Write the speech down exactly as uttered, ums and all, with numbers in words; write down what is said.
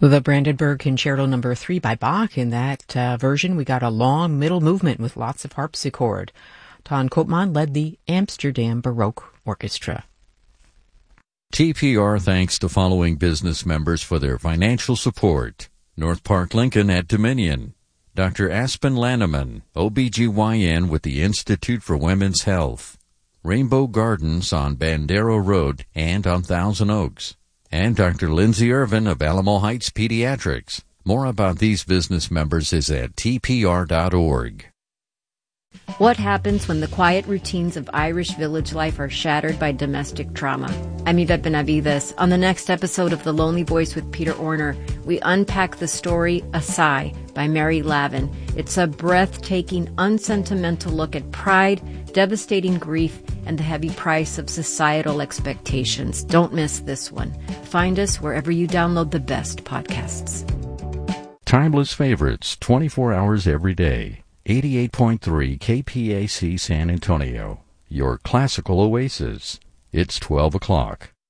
The Brandenburg Concerto number three by Bach. In that uh, version, we got a long middle movement with lots of harpsichord. Ton Koopman led the Amsterdam Baroque Orchestra. T P R thanks the following business members for their financial support. North Park Lincoln at Dominion. Doctor Aspen Lanneman, O B G Y N with the Institute for Women's Health. Rainbow Gardens on Bandera Road and on Thousand Oaks. And Doctor Lindsay Irvin of Alamo Heights Pediatrics. More about these business members is at T P R dot org. What happens when the quiet routines of Irish village life are shattered by domestic trauma? I'm Yvette Benavides. On the next episode of The Lonely Voice with Peter Orner, we unpack the story A Sigh by Mary Lavin. It's a breathtaking, unsentimental look at pride, devastating grief, and the heavy price of societal expectations. Don't miss this one. Find us wherever you download the best podcasts. Timeless favorites, twenty-four hours every day. eighty-eight point three K P A C San Antonio, your classical oasis. It's twelve o'clock.